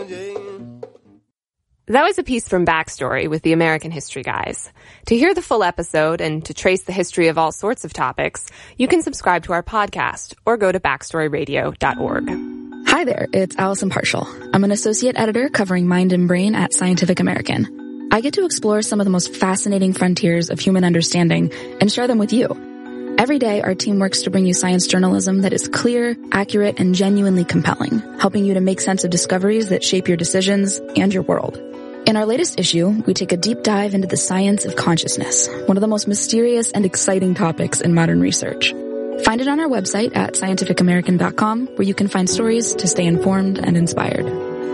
That was a piece from Backstory with the American History Guys. To hear the full episode and to trace the history of all sorts of topics, you can subscribe to our podcast or go to backstoryradio.org. Hi there, it's Allison Partial. I'm an associate editor covering Mind and Brain at Scientific American. I get to explore some of the most fascinating frontiers of human understanding and share them with you. Every day, our team works to bring you science journalism that is clear, accurate, and genuinely compelling, helping you to make sense of discoveries that shape your decisions and your world. In our latest issue, we take a deep dive into the science of consciousness, one of the most mysterious and exciting topics in modern research. Find it on our website at scientificamerican.com, where you can find stories to stay informed and inspired.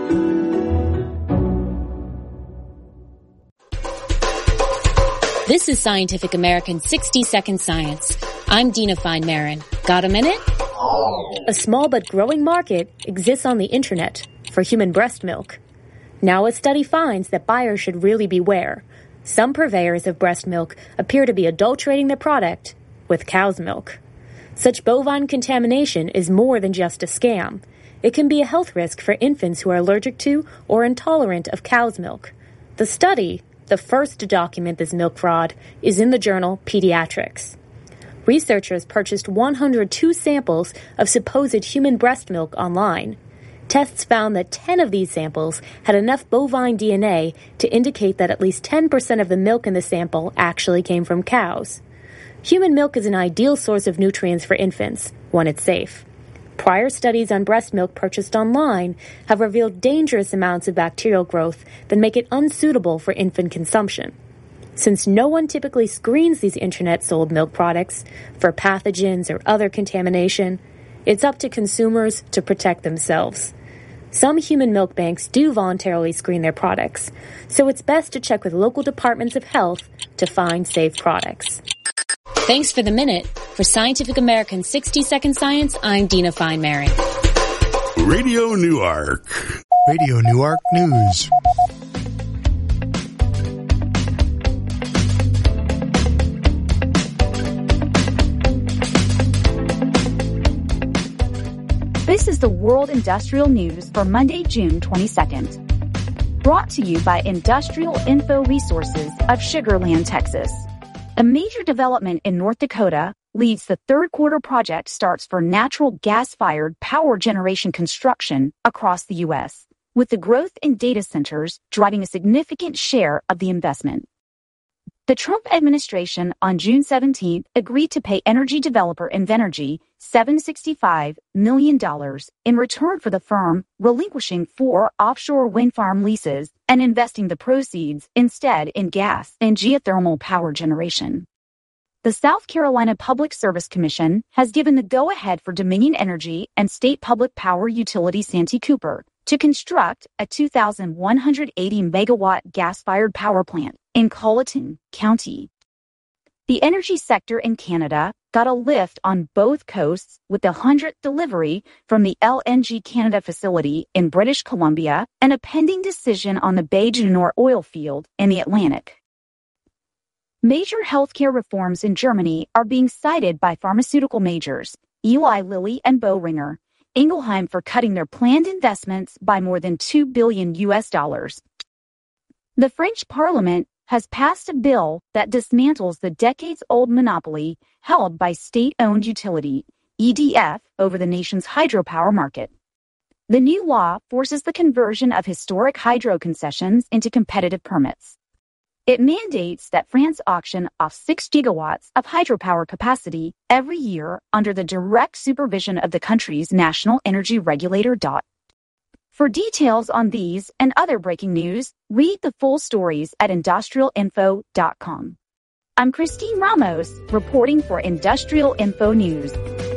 This is Scientific American 60-Second Science. I'm Dina Fine-Marin. Got a minute? A small but growing market exists on the internet for human breast milk. Now a study finds that buyers should really beware. Some purveyors of breast milk appear to be adulterating their product with cow's milk. Such bovine contamination is more than just a scam. It can be a health risk for infants who are allergic to or intolerant of cow's milk. The study, the first to document this milk fraud, is in the journal Pediatrics. Researchers purchased 102 samples of supposed human breast milk online. Tests found that 10 of these samples had enough bovine DNA to indicate that at least 10% of the milk in the sample actually came from cows. Human milk is an ideal source of nutrients for infants when it's safe. Prior studies on breast milk purchased online have revealed dangerous amounts of bacterial growth that make it unsuitable for infant consumption. Since no one typically screens these internet-sold milk products for pathogens or other contamination, it's up to consumers to protect themselves. Some human milk banks do voluntarily screen their products, so it's best to check with local departments of health to find safe products. Thanks for the minute. For Scientific American 60-Second Science, I'm Dina Fine-Marin. Radio Newark. Radio Newark News. This is the World Industrial News for Monday, June 22nd. Brought to you by Industrial Info Resources of Sugar Land, Texas. A major development in North Dakota leads the third quarter project starts for natural gas-fired power generation construction across the U.S., with the growth in data centers driving a significant share of the investment. The Trump administration on June 17th agreed to pay energy developer Invenergy $765 million in return for the firm relinquishing 4 offshore wind farm leases and investing the proceeds instead in gas and geothermal power generation. The South Carolina Public Service Commission has given the go-ahead for Dominion Energy and state public power utility Santee Cooper to construct a 2,180-megawatt gas-fired power plant in Colleton County. The energy sector in Canada got a lift on both coasts with the 100th delivery from the LNG Canada facility in British Columbia and a pending decision on the Bay du Nord oil field in the Atlantic. Major healthcare reforms in Germany are being cited by pharmaceutical majors Eli Lilly and Boehringer Ingelheim for cutting their planned investments by more than $2 billion. The French Parliament has passed a bill that dismantles the decades-old monopoly held by state-owned utility EDF over the nation's hydropower market. The new law forces the conversion of historic hydro concessions into competitive permits. It mandates that France auction off 6 gigawatts of hydropower capacity every year under the direct supervision of the country's national energy regulator. For details on these and other breaking news, read the full stories at industrialinfo.com. I'm Christine Ramos, reporting for Industrial Info News.